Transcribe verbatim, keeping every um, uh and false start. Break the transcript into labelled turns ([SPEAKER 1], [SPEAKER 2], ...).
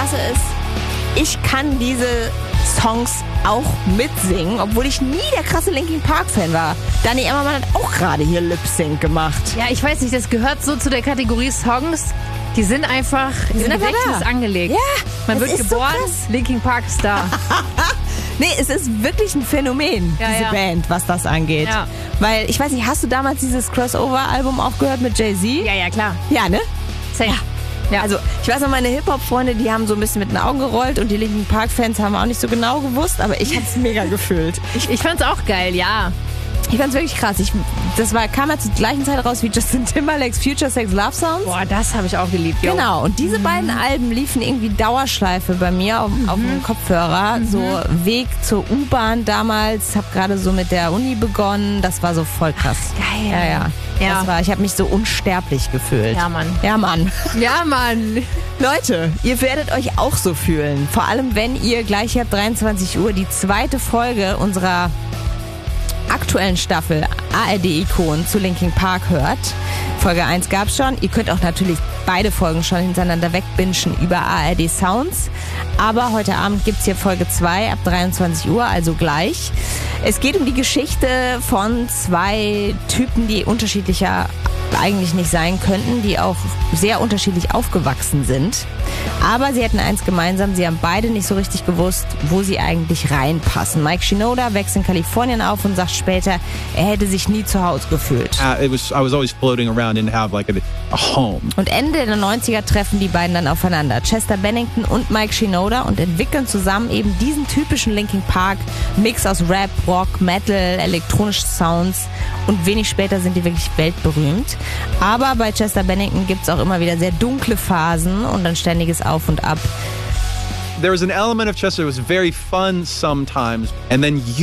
[SPEAKER 1] Krasse ist, ich kann diese Songs auch mitsingen, obwohl ich nie der krasse Linkin Park Fan war. Dani Emmermann hat auch gerade hier Lip Sync gemacht.
[SPEAKER 2] Ja, ich weiß nicht, das gehört so zu der Kategorie Songs. Die sind einfach
[SPEAKER 1] Die sind
[SPEAKER 2] im
[SPEAKER 1] einfach
[SPEAKER 2] Gedächtnis
[SPEAKER 1] da.
[SPEAKER 2] angelegt.
[SPEAKER 1] Ja,
[SPEAKER 2] Man
[SPEAKER 1] das
[SPEAKER 2] wird
[SPEAKER 1] ist so
[SPEAKER 2] geboren,
[SPEAKER 1] krass.
[SPEAKER 2] Linkin Park Star.
[SPEAKER 1] Nee, es ist wirklich ein Phänomen,
[SPEAKER 2] Ja,
[SPEAKER 1] diese
[SPEAKER 2] ja.
[SPEAKER 1] Band, was das angeht.
[SPEAKER 2] Ja.
[SPEAKER 1] Weil, ich weiß nicht, hast du damals dieses Crossover-Album auch gehört mit Jay-Z?
[SPEAKER 2] Ja, ja, klar.
[SPEAKER 1] Ja, ne?
[SPEAKER 2] Safe. Ja.
[SPEAKER 1] Also, ich weiß noch, meine Hip-Hop-Freunde, die haben so ein bisschen mit den Augen gerollt und die Linkin Park-Fans haben auch nicht so genau gewusst, aber ich hab's mega gefühlt.
[SPEAKER 2] ich, ich fand's auch geil, ja.
[SPEAKER 1] Ich fand's wirklich krass. Ich, das war, kam ja zur gleichen Zeit raus wie Justin Timberlakes Future Sex Love Sounds.
[SPEAKER 2] Boah, das habe ich auch geliebt. Jo.
[SPEAKER 1] Genau, und diese beiden Alben liefen irgendwie Dauerschleife bei mir auf, auf dem Kopfhörer. So Weg zur U-Bahn damals, hab gerade so mit der Uni begonnen. Das war so voll krass.
[SPEAKER 2] Geil.
[SPEAKER 1] Ja, ja.
[SPEAKER 2] Ja.
[SPEAKER 1] Das war, ich habe mich so unsterblich gefühlt.
[SPEAKER 2] Ja, Mann.
[SPEAKER 1] Ja, Mann.
[SPEAKER 2] Ja, Mann.
[SPEAKER 1] Leute, ihr werdet euch auch so fühlen. Vor allem, wenn ihr gleich ab dreiundzwanzig Uhr die zweite Folge unserer aktuellen Staffel A R D-Ikonen zu Linkin Park hört. Folge eins gab's schon. Ihr könnt auch natürlich beide Folgen schon hintereinander wegbingen über A R D Sounds. Aber heute Abend gibt's hier Folge zwei ab dreiundzwanzig Uhr, also gleich. Es geht um die Geschichte von zwei Typen, die unterschiedlicher eigentlich nicht sein könnten, die auch sehr unterschiedlich aufgewachsen sind. Aber sie hätten eins gemeinsam, sie haben beide nicht so richtig gewusst, wo sie eigentlich reinpassen. Mike Shinoda wächst in Kalifornien auf und sagt später, er hätte sich nie zu Hause gefühlt.
[SPEAKER 3] Uh, it was I was always floating around, didn't have like a, a home.
[SPEAKER 1] Und Ende der neunziger treffen die beiden dann aufeinander, Chester Bennington und Mike Shinoda, und entwickeln zusammen eben diesen typischen Linkin Park Mix aus Rap, Rock, Metal, elektronischen Sounds, und wenig später sind die wirklich weltberühmt. Aber bei Chester Bennington gibt's auch immer wieder sehr dunkle Phasen und ein ständiges Auf und Ab.
[SPEAKER 3] There was an element of Chester that was very fun sometimes, and then you